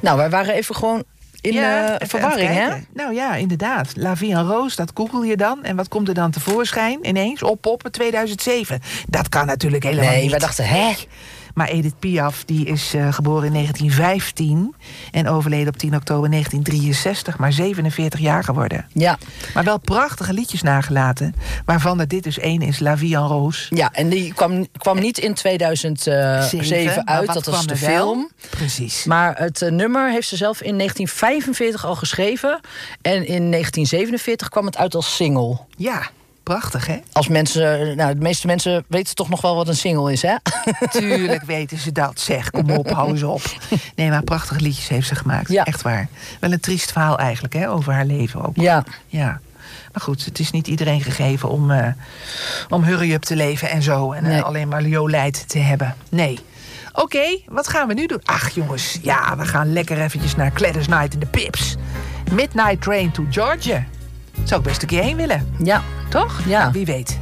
Nou, wij waren even gewoon in verwarring, hè? Nou ja, inderdaad. La Vie en Rose, dat google je dan. En wat komt er dan tevoorschijn ineens? Oppoppen 2007. Dat kan natuurlijk helemaal niet. Nee, wij dachten, hè? Maar Edith Piaf die is geboren in 1915 en overleden op 10 oktober 1963, maar 47 jaar geworden. Ja. Maar wel prachtige liedjes nagelaten, waarvan er dit dus één is, La Vie en Rose. Ja, en die kwam niet in 2007 uit, dat was de film. Precies. Maar het nummer heeft ze zelf in 1945 al geschreven. En in 1947 kwam het uit als single. Ja. Prachtig, hè? Als mensen, de meeste mensen weten toch nog wel wat een single is, hè? Tuurlijk weten ze dat, zeg. Kom op, hou eens op. Nee, maar prachtige liedjes heeft ze gemaakt. Ja. Echt waar. Wel een triest verhaal eigenlijk, hè? Over haar leven ook. Ja. Ja. Maar goed, het is niet iedereen gegeven om hurry-up te leven en zo. En alleen maar Jolijt te hebben. Nee. Oké, wat gaan we nu doen? Ach, jongens, ja, we gaan lekker eventjes naar Gladys Knight en de Pips. Midnight Train to Georgia. Zou ik best een keer heen willen. Ja. Toch? Ja. Nou, wie weet.